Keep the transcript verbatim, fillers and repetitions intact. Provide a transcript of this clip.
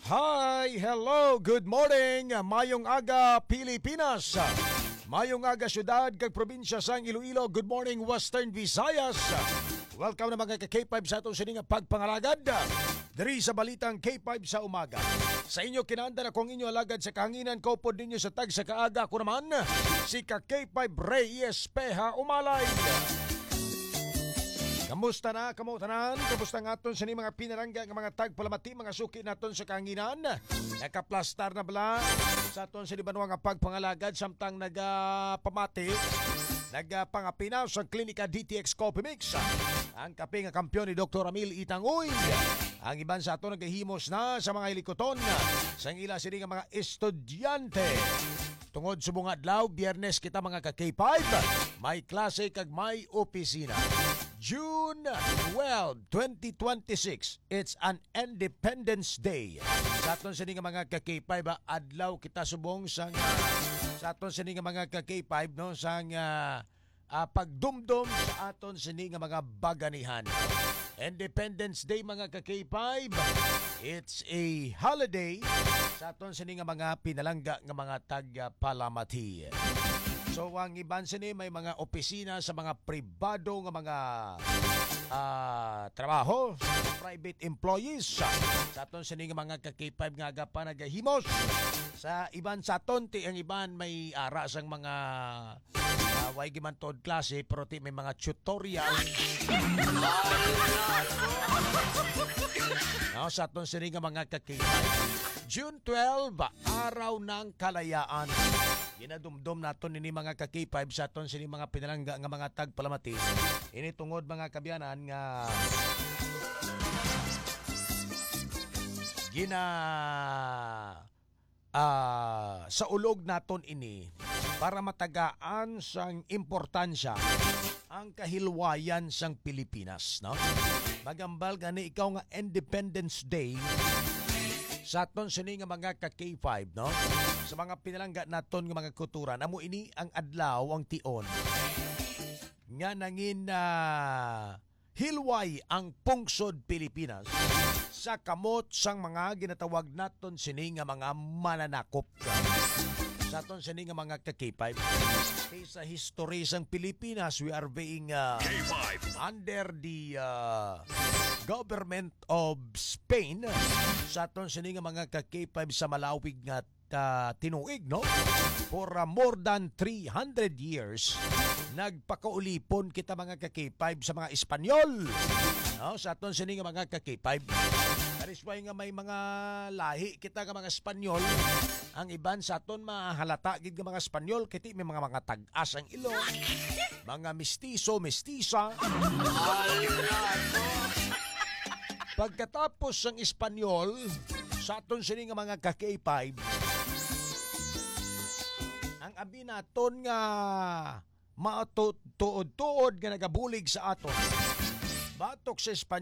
Hi, hello, good morning, mayong aga Pilipinas, mayong aga syudad kag probinsya sang Iloilo, good morning Western Visayas. Welcome na mga ka-K five sa atong sining pagpangalagad diri sa balitang K five sa umaga. Sa inyo kinahanda na kung inyo alagad sa kahanginan ko pod ninyo sa tag sa kaaga ko naman si ka-K five Reyes Peha Umalay. Kamusta na, kamutanan? Kamusta nga aton sa ni mga pinarangga ng mga tagpalamati, mga suki naton sa kanginan? Nakaplastar na bala sa aton sa libanwa nga pagpangalagad samtang nagapamati, nagapangapinaw sa klinika D T X Coffee Mix. Ang kape nga kampiyon ni Doctor Ramil Itangoy. Ang iban sa aton nagahimos na sa mga hilikoton sa ila sini nga mga estudyante. Tungod sa bunga adlaw, Biyernes kita mga ka-K five, may klase kag may opisina. June twelfth, twenty twenty-six, it's an Independence Day. Sa aton sa nga mga ka-K five, adlaw kita subong sang sa aton sa nga mga ka-K five no sang uh, uh, pagdumdum sa aton sa nga mga baganihan. Independence Day mga ka-K five, it's a holiday sa aton sa nga mga pinalangga nga mga tagpalamati. So ang iban sini may mga opisina sa mga pribado nga mga uh, trabaho, private employees. Sa aton sini nga mga ka-K five nga aga pa nagahimos. Sa iban sa aton ti ang iban may ara sang mga uh, way gimantod klase pero ti may mga tutorial. No, sa aton sini nga mga ka-K five. June twelfth, araw ng kalayaan. Ginadumdum naton ini mga ka-K five sa aton sini mga pinalangga nga mga tagpalamati. Ini tungod mga kabyanan nga gina uh, sa ulog naton ini para matagaan sang importansya ang kahilwayan sang Pilipinas, no? Magambal gani ikaw nga Independence Day sa aton sini nga mga ka-K five, no? Sa mga pinalangga naton nga mga kulturan, amo ini ang adlaw ang tion nga nangin na uh, hilway ang pungsod Pilipinas sa kamot sang mga ginatawag naton sini nga mga mananakop. Sa aton sini nga mga ka-K five, sa history sang Pilipinas, we are being uh, under the uh, government of Spain. Sa aton sini nga mga ka-K five sa malawig nga uh, tinuig, no? For uh, more than three hundred years, nagpakaulipon kita mga ka-K five sa mga Espanyol. No? Sa aton sini nga mga ka-K five. That is why nga may mga lahi kita nga mga Espanyol. Ang iban sa aton mahalata gid nga mga Espanyol kiti may mga mga tag-as ang ilo. Mga mestizo, mestiza. Pagkatapos ng Espanyol, sa aton sini nga mga ka-K five, ang abi naton nga matuod-tuod nga nagabulig sa aton batok sa Espanyol